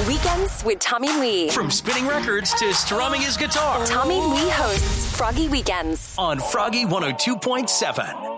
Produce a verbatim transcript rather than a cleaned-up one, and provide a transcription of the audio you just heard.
Weekends with Tommy Lee. From spinning records to strumming his guitar. Tommy Lee hosts Froggy Weekends on Froggy one oh two point seven.